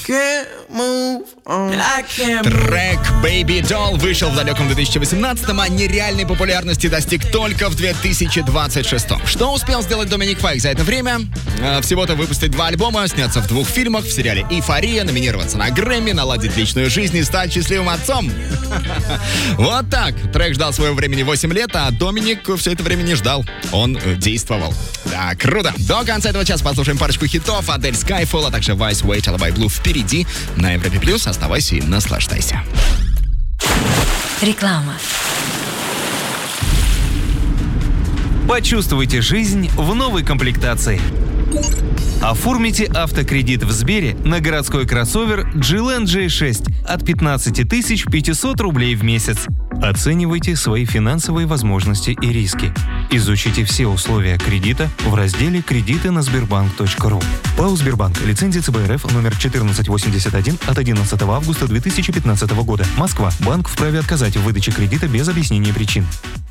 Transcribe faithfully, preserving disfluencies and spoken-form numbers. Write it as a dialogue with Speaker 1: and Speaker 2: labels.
Speaker 1: Трек Baby Doll вышел в далеком две тысячи восемнадцатом, а нереальной популярности достиг только в две тысячи двадцать шестом. Что успел сделать Доминик Файк за это время? Всего-то выпустить два альбома, сняться в двух фильмах, в сериале «Эйфория», номинироваться на Грэмми, наладить личную жизнь и стать счастливым отцом. Вот так. Трек ждал своего времени восемь лет, а Доминик все это время не ждал. Он действовал. Да, круто. До конца этого часа послушаем парочку хитов. Адель, Skyfall, а также Vice, Wait, Alibi Blue впереди на Европе Плюс. Оставайся и наслаждайся.
Speaker 2: Реклама.
Speaker 3: Почувствуйте жизнь в новой комплектации. Оформите автокредит в Сбере на городской кроссовер джи эл эн джей шесть от пятнадцать тысяч пятьсот рублей в месяц. Оценивайте свои финансовые возможности и риски. Изучите все условия кредита в разделе «Кредиты на Сбербанк точка ру». ПАО «Сбербанк». Лицензия ЦБ РФ номер четырнадцать восемьдесят один от одиннадцатого августа две тысячи пятнадцатого года. Москва. Банк вправе отказать в выдаче кредита без объяснения причин.